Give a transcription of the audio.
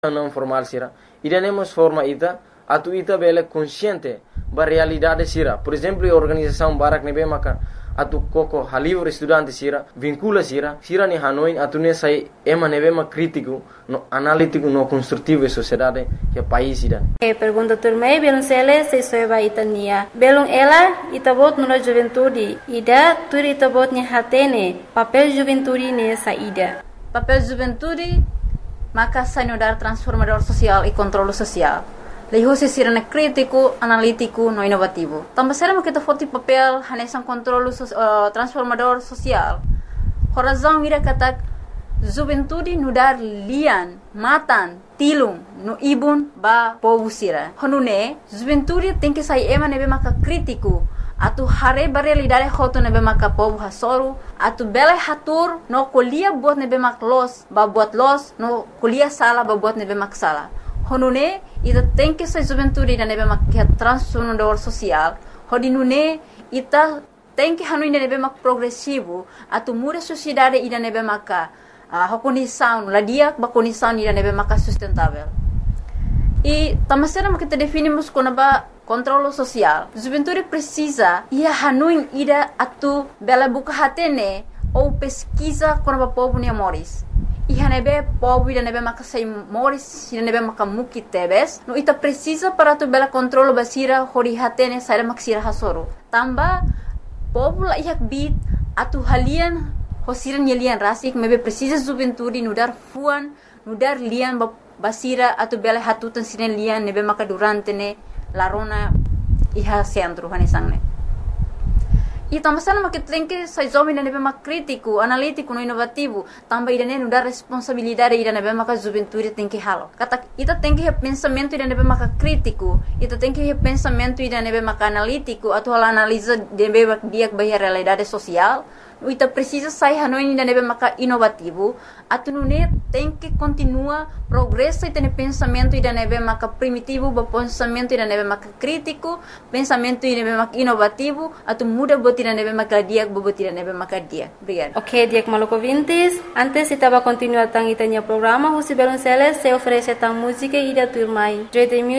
não formal sira. Iremos forma ita, atu ita bela consciente ba realidade sira. Por exemplo, a organização Barak nebe maka atu koko halivre estudante sira, vincula sira ni Hanoi atu ne sai ema nebe ma crítico, no analítico, no construtivo de sociedade que país sira. Pergunta turmei belum sele se soeba itania. Belum ela itabot nula juventude. Ida turi itabot ni hatene. Papel juventude ne saída. Papel juventude maka sanudar transformador social e controle social. Leho se sirana crítico, analítico, no inovativo. Também será que foti papel hanesan controle transformador social. Horazão ira katak juventude nudar lian, matan, tilung, no ibun ba povo sira. Honune, juventude tem que sair ema nebe maka crítico. Atu hare realidade hoto nebe maka povo hasoru. Atu bela hatur no kuliah buat nebe mak los, ba buat los, no kuliah sala ba buat nebe mak sala. Honune, ita tem que ser juventude da nebe mak transformador social. Hodinune, ita tem que hanui nebe mak progressivo. Atu muda sociedade ida nebe maka condição, ladia ba condição ida nebe maka sustentável. E tamasera mak kita definimos como ba controle social. Juventude precisa ia hanui ida atu bela buka hatene ou pesquisa como ba povo ni amores. Iha nebe povo ida nebe maka sai moris ida nebe maka muki tebes no ita precisa para tu bela controle basira hori hatene sai mak sira hasoro tamba povo la ihak bit atu halian hosiran yelian rasik mebe precisa juventude nudar fuan nudar lian basira atu bela hatutan siren lian nebe maka durante ne larona iha centro hanesangne. E também se não que tem que ser jovem nebe mak crítico, analítico, no inovativo, também ida não dá responsabilidade ida nebe mak juventude tem que halo. Kata ita tem que pensamento ida nebe mak crítico, ita tem que pensamento ida nebe mak analítico, atau analisa nebe mak dia bahia realidade social. Ita precisa sair hanoi ida nebe mak inovativo, atu nune tem que continua progresso ita ne pensamento ida nebe mak primitivo, ba pensamento ida nebe mak crítico, pensamento ida nebe mak inovativo, atu muda ida nebe maka dia bobo ida nebe maka dia. Obrigada. Ok, Diak Maluco Vintes. Antes estava continuar tang itanya programa, José Belonceles se oferece tang música e da turmai.